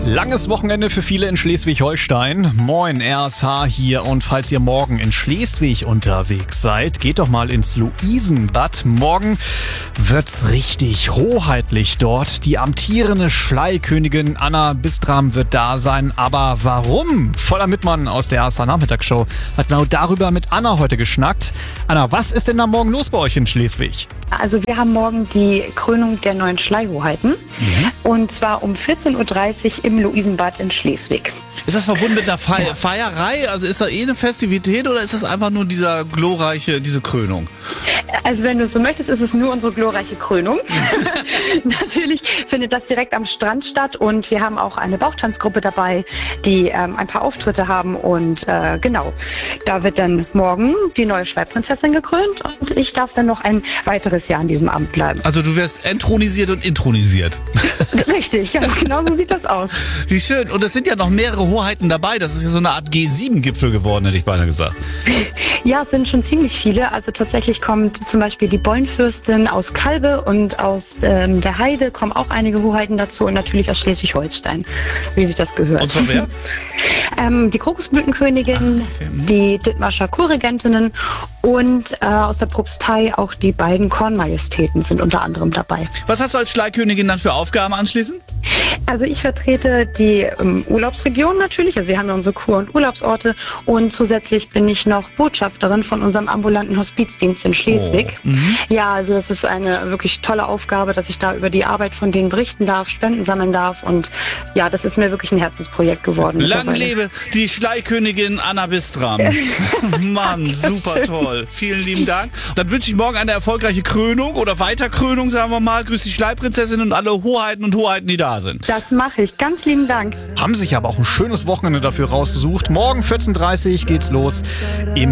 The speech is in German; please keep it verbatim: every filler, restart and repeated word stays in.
Langes Wochenende für viele in Schleswig-Holstein. Moin, R S H hier. Und falls ihr morgen in Schleswig unterwegs seid, geht doch mal ins Luisenbad. Morgen wird's richtig hoheitlich dort. Die amtierende Schleikönigin Anna Bistram wird da sein. Aber warum? Voller Mittmann aus der R S H-Nachmittagsshow hat genau darüber mit Anna heute geschnackt. Anna, was ist denn da morgen los bei euch in Schleswig? Also wir haben morgen die Krönung der neuen Schleihoheiten. Mhm. Und zwar um vierzehn Uhr dreißig im Luisenbad in Schleswig. Ist das verbunden mit einer Fe- Feierei? Also ist da eh eine Festivität oder ist das einfach nur dieser glorreiche, diese Krönung? Also wenn du es so möchtest, ist es nur unsere glorreiche Krönung. Natürlich findet das direkt am Strand statt und wir haben auch eine Bauchtanzgruppe dabei, die ähm, ein paar Auftritte haben und äh, genau, da wird dann morgen die neue Schleiprinzessin gekrönt und ich darf dann noch ein weiteres Jahr an diesem Amt bleiben. Also du wirst entthronisiert und intronisiert. Richtig, ganz genau so sieht das aus. Wie schön. Und es sind ja noch mehrere Hoheiten dabei. Das ist ja so eine Art G sieben Gipfel geworden, hätte ich beinahe gesagt. Ja, es sind schon ziemlich viele. Also tatsächlich kommt zum Beispiel die Bollenfürstin aus Kalbe und aus ähm, der Heide kommen auch einige Hoheiten dazu und natürlich aus Schleswig-Holstein, wie sich das gehört. Und zwar wer? ähm, die Kokosblütenkönigin, ah, okay. die Dithmarscher Kurregentinnen und äh, aus der Propstei auch die beiden Kornmajestäten sind unter anderem dabei. Was hast du als Schleikönigin dann für Aufgaben anschließend? Also ich vertrete die ähm, Urlaubsregion natürlich, also wir haben ja unsere Kur- und Urlaubsorte und zusätzlich bin ich noch Botschafterin von unserem ambulanten Hospizdienst in Schleswig. Oh. Mhm. Ja, also das ist eine wirklich tolle Aufgabe, dass ich da über die Arbeit von denen berichten darf, Spenden sammeln darf und ja, das ist mir wirklich ein Herzensprojekt geworden. Lang lebe die Schleikönigin Anna Bistram. Mann, super schön. Toll. Vielen lieben Dank. Dann wünsche ich morgen eine erfolgreiche Krönung oder Weiterkrönung, sagen wir mal. Grüß die Schleiprinzessin und alle Hoheiten und Hoheiten, die da sind. Das mache ich. Ganz lieben Dank. Haben sich aber auch ein schönes Wochenende dafür rausgesucht. Morgen vierzehn Uhr dreißig geht's los im